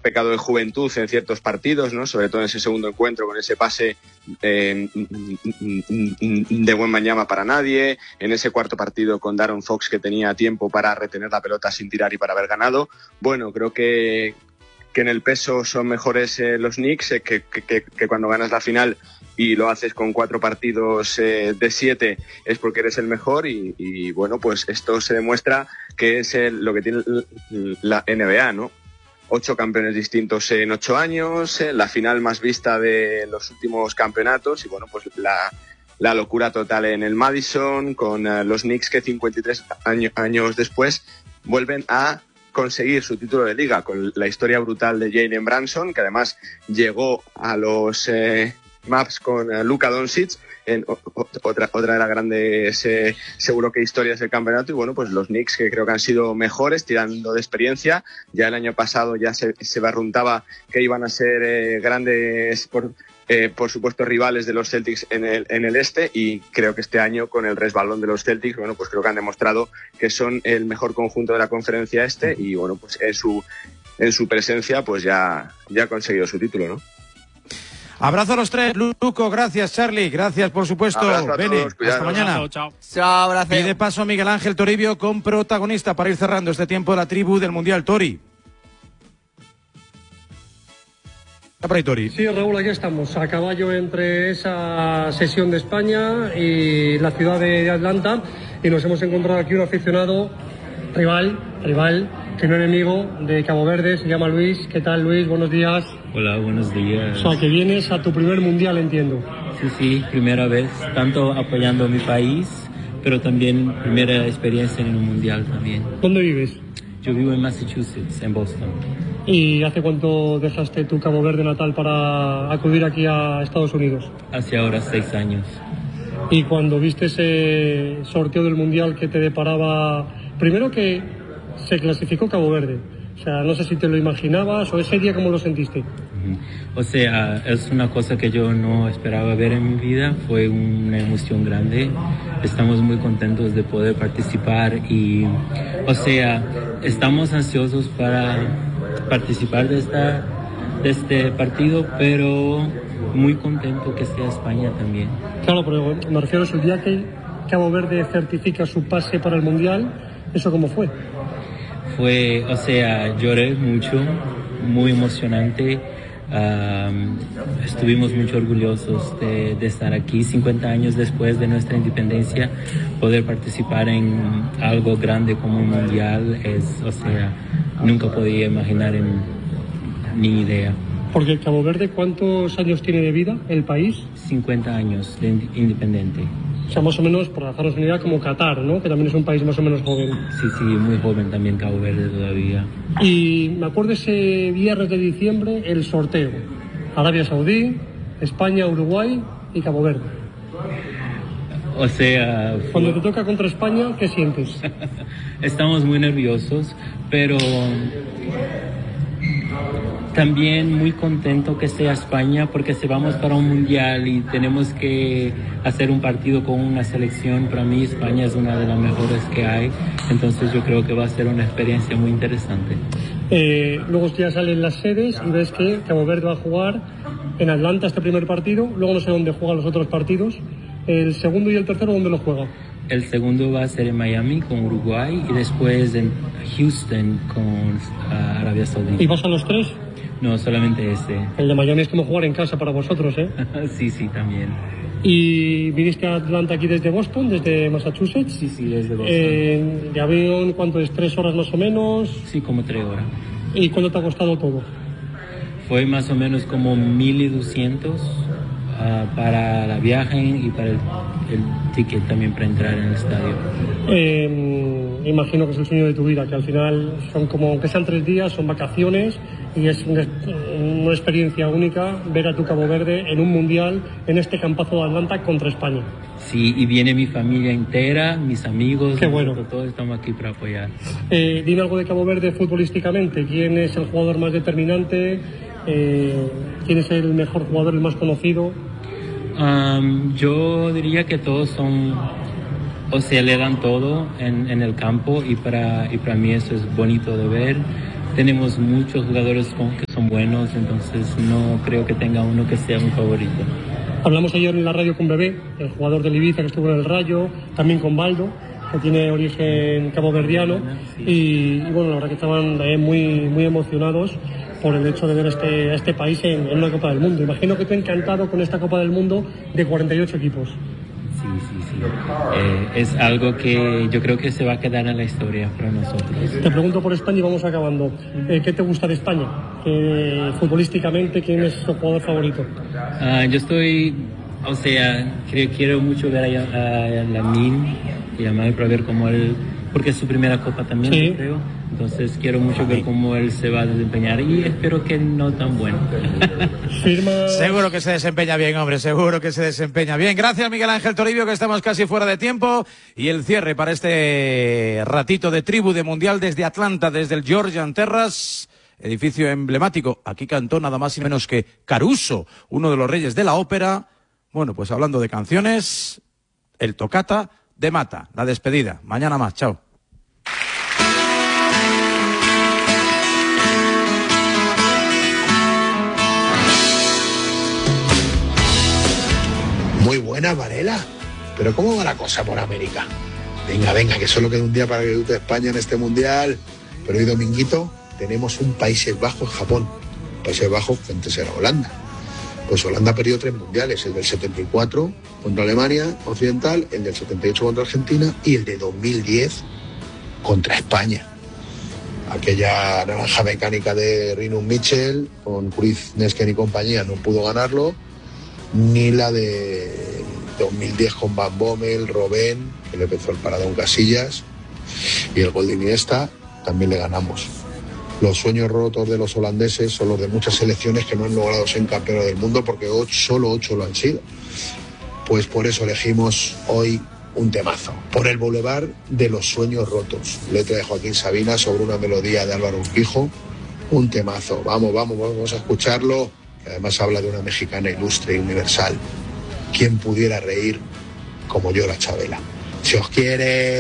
pecado de juventud en ciertos partidos, ¿no? Sobre todo en ese segundo encuentro con ese pase de Wembanyama para nadie, en ese cuarto partido con De'Aaron Fox que tenía tiempo para retener la pelota sin tirar y para haber ganado. Bueno, creo que en el peso son mejores los Knicks, que cuando ganas la final y lo haces con 4 partidos de 7 es porque eres el mejor y bueno, pues esto se demuestra que es lo que tiene la NBA, ¿no? 8 campeones distintos en 8 años, la final más vista de los últimos campeonatos y bueno, pues la locura total en el Madison con los Knicks que 53 años después vuelven a conseguir su título de liga con la historia brutal de Jalen Brunson, que además llegó a los Mavs con Luka Doncic, otra de las grandes seguro que historias del campeonato. Y bueno, pues los Knicks, que creo que han sido mejores tirando de experiencia. Ya el año pasado ya se barruntaba que iban a ser grandes por supuesto rivales de los Celtics en el este, y creo que este año con el resbalón de los Celtics, bueno, pues creo que han demostrado que son el mejor conjunto de la conferencia este y bueno, pues en su presencia pues ya ha conseguido su título, ¿no? Abrazo a los tres, Luco, gracias Charlie, gracias por supuesto, Bene, hasta mañana. Chao. Y de paso Miguel Ángel Toribio con protagonista para ir cerrando este tiempo de la tribu del Mundial. Tori. Sí, Raúl, aquí estamos, a caballo entre esa sesión de España y la ciudad de Atlanta, y nos hemos encontrado aquí un aficionado rival, que no enemigo de Cabo Verde, se llama Luis. ¿Qué tal, Luis? Buenos días. Hola, buenos días. O sea, que vienes a tu primer mundial, entiendo. Sí, primera vez, tanto apoyando a mi país, pero también primera experiencia en un mundial también. ¿Dónde vives? Yo vivo en Massachusetts, en Boston. ¿Y hace cuánto dejaste tu Cabo Verde natal para acudir aquí a Estados Unidos? Hace ahora 6 años. Y cuando viste ese sorteo del mundial que te deparaba, primero que se clasificó Cabo Verde, o sea, no sé si te lo imaginabas o ese día cómo lo sentiste. O sea, es una cosa que yo no esperaba ver en mi vida, fue una emoción grande. Estamos muy contentos de poder participar y, o sea, estamos ansiosos para participar de este partido, pero muy contento que sea España también. Claro, pero me refiero a el día que Cabo Verde certifica su pase para el mundial, ¿eso cómo fue? Fue, o sea, lloré mucho, muy emocionante. Estuvimos muy orgullosos de estar aquí 50 años después de nuestra independencia. Poder participar en algo grande como un mundial es, o sea, nunca podía imaginar ni idea. Porque Cabo Verde, ¿cuántos años tiene de vida el país? 50 años de independiente. O sea, más o menos, por dejarnos una idea, como Qatar, ¿no? Que también es un país más o menos joven. Sí, muy joven también Cabo Verde todavía. Y me acuerdo ese viernes de diciembre, el sorteo. Arabia Saudí, España, Uruguay y Cabo Verde. O sea... Cuando te toca contra España, ¿qué sientes? Estamos muy nerviosos, pero... también muy contento que sea España, porque si vamos para un mundial y tenemos que hacer un partido con una selección, para mí España es una de las mejores que hay, entonces yo creo que va a ser una experiencia muy interesante. Luego ya salen las sedes y ves que Cabo Verde va a jugar en Atlanta este primer partido, luego no sé dónde juegan los otros partidos. ¿El segundo y el tercero dónde los juega? El segundo va a ser en Miami con Uruguay y después en Houston con Arabia Saudí. ¿Y vas a los 3? No, solamente ese. El de Miami es como jugar en casa para vosotros, ¿eh? Sí, también. ¿Y viniste a Atlanta aquí desde Boston, desde Massachusetts? Sí, desde Boston. ¿De avión cuánto es? ¿3 horas más o menos? Sí, como 3 horas. ¿Y cuánto te ha costado todo? Fue más o menos como 1,200 para la viaje y para el ticket también para entrar en el estadio. Imagino que es el sueño de tu vida, que al final son como, aunque sean 3 días, son vacaciones y es una experiencia única ver a tu Cabo Verde en un mundial en este campazo de Atlanta contra España. Sí, y viene mi familia entera, mis amigos. Qué bueno. Todos estamos aquí para apoyar. Dime algo de Cabo Verde futbolísticamente. ¿Quién es el jugador más determinante? ¿Quién es el mejor jugador, el más conocido? Yo diría que todos son, o sea, le dan todo en el campo y para mí eso es bonito de ver. tenemos muchos jugadores que son buenos, entonces no creo que tenga uno que sea mi favorito. Hablamos ayer en la radio con Bebé, el jugador del Ibiza que estuvo en el Rayo, también con Baldo, que tiene origen caboverdiano, y bueno, la verdad que estaban muy emocionados por el hecho de ver este país en una Copa del Mundo. Imagino que te ha encantado con esta Copa del Mundo de 48 equipos. Sí. Es algo que yo creo que se va a quedar en la historia para nosotros. Te pregunto por España y vamos acabando. ¿Qué te gusta de España? Futbolísticamente, ¿quién es tu jugador favorito? Yo estoy, quiero mucho ver a Lamine Yamal para ver cómo él, porque es su primera Copa también, sí. Creo. Entonces quiero mucho ver cómo él se va a desempeñar y espero que no tan bueno. Seguro que se desempeña bien, hombre, seguro que se desempeña bien. Gracias, Miguel Ángel Toribio, que estamos casi fuera de tiempo. Y el cierre para este ratito de tribu de Mundial desde Atlanta, desde el Georgian Terrace, edificio emblemático. Aquí cantó nada más y menos que Caruso, uno de los reyes de la ópera. Bueno, pues hablando de canciones, el Toccata de Mata, la despedida. Mañana más, chao. Muy buena, Varela. Pero ¿cómo va la cosa por América? Venga, que solo queda un día para que debute España en este Mundial. Pero hoy dominguito tenemos un Países Bajos-Japón. Países Bajos que antes era Holanda. Pues Holanda perdió 3 mundiales, el del 74 contra Alemania Occidental, el del 78 contra Argentina y el de 2010 contra España. Aquella naranja mecánica de Rinus Michel con Cruyff, Nesken y compañía no pudo ganarlo, ni la de 2010 con Van Bommel, Robben, que le empezó el paradón Casillas, y el gol de Iniesta también le ganamos. Los sueños rotos de los holandeses son los de muchas selecciones que no han logrado ser campeones del mundo, porque solo 8 lo han sido. Pues por eso elegimos hoy un temazo, por el Boulevard de los Sueños Rotos, letra de Joaquín Sabina sobre una melodía de Álvaro Urquijo. Un temazo, vamos a escucharlo, que además habla de una mexicana ilustre y universal. ¿Quién pudiera reír como llora Chabela? Si os quiere...